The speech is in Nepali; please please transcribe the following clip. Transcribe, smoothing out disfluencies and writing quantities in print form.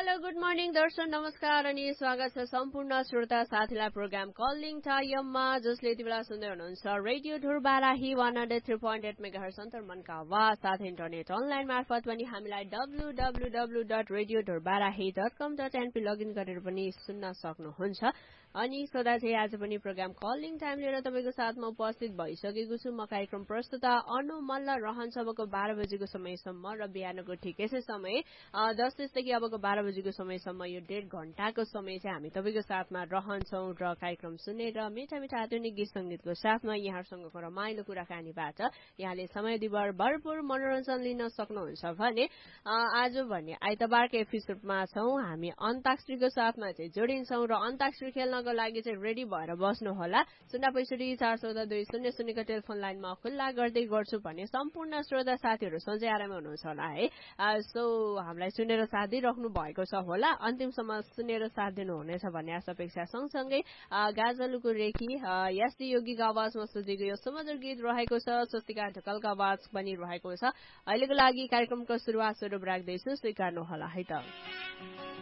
हेलो गुड मर्निङ दर्शन नमस्कार अनि स्वागत छ सम्पूर्ण श्रोता साथीलाई प्रोग्राम कलिङ टाइममा जसले यति बेला सुन्दै हुनुहुन्छ रेडियो ढुरबाराही 103.8 मेगाहर्ज अन्तर्मनका आवाज साथै इन्टरनेट अनलाइन मार्फत पनि हामीलाई www.radiodhurbarahi.com.np लगइन गरेर पनि सुन्न सक्नुहुन्छ। अनि सदा चाहिँ आज पनि प्रोग्राम कलिङ टाइम लिएर तपाईँको साथमा उपस्थित भइसकेको छु। म कार्यक्रम प्रस्तुता अनु मल्ल रहन्छ अबको 12 बजेको समयसम्म र बिहानको ठिकैसै समय 10:00 अबको 12 बजेको समयसम्म यो 1.5 घण्टाको समय चाहिँ हामी तपाईँको साथमा रहन्छौँ र कार्यक्रम सुनेर मिठा मिठा आधुनिक गीत सङ्गीतको साथमा यहाँहरूसँगको रमाइलो कुराकानीबाट यहाँले समय दिभर भरपूर मनोरञ्जन लिन सक्नुहुन्छ भने आज भने आइतबारको एपिसोडमा छौँ हामी अन्ताक्षरीको साथमा चाहिँ जोडिन्छौँ र अन्ताक्षरी खेल्नको लागि चाहिँ रेडी भएर बस्नु होला। 065400200 को टेलिफोन लाइनमा खुल्ला गर्दै गर्छु भने सम्पूर्ण श्रोता साथीहरू सधैँ आरामै हुनुहुन्छ होला है। सो हामीलाई सुनेर साथ दिइराख्नु भएको छ होला, अन्तिमसम्म सुनेर साथ दिनुहुनेछ भन्ने आशा अपेक्षा सँगसँगै गाजलुको रेखी एसडी योगीको आवाजमा सुझेको यो सुमधुर गीत रहेको छ। स्वस्तिका ढकालको आवाज पनि रहेको छ। अहिलेको लागि कार्यक्रमको सुरुवात स्वरूप राख्दैछु, स्वीकार्नु होला है त।